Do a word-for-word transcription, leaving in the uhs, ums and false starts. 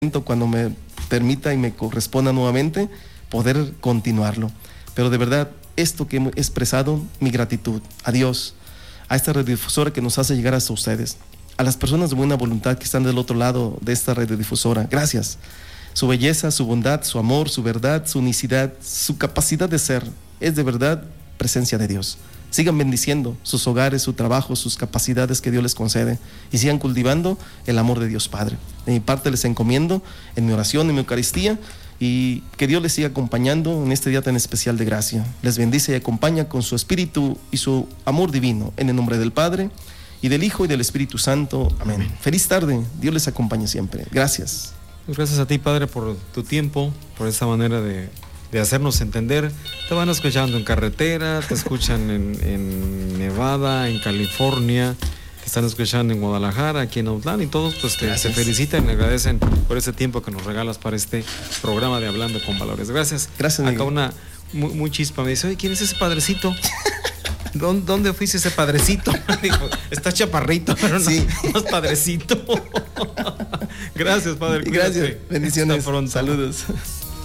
cuando me permita y me corresponda nuevamente poder continuarlo. Pero de verdad, esto que he expresado, mi gratitud a Dios, a esta radiodifusora que nos hace llegar hasta ustedes, a las personas de buena voluntad que están del otro lado de esta radiodifusora, gracias. Su belleza, su bondad, su amor, su verdad, su unicidad, su capacidad de ser, es de verdad presencia de Dios. Sigan bendiciendo sus hogares, su trabajo, sus capacidades que Dios les concede y sigan cultivando el amor de Dios Padre. De mi parte les encomiendo en mi oración, en mi Eucaristía, y que Dios les siga acompañando en este día tan especial de gracia. Les bendice y acompaña con su Espíritu y su amor divino, en el nombre del Padre y del Hijo y del Espíritu Santo. Amén. Amén. Feliz tarde, Dios les acompañe siempre. Gracias. Gracias a ti, Padre, por tu tiempo, por esta manera de... de hacernos entender. Te van escuchando en carretera, te escuchan en, en Nevada, en California, te están escuchando en Guadalajara, aquí en Autlán, y todos pues te, te felicitan y agradecen por ese tiempo que nos regalas para este programa de Hablando con Valores. Gracias. Gracias. Acá una muy, muy chispa me dice, oye, ¿quién es ese padrecito? ¿Dónde, ¿Dónde fuiste ese padrecito? Dijo, está chaparrito, pero no, sí. no es padrecito. Gracias, Padre. Gracias. Bendiciones. Hasta pronto. Saludos.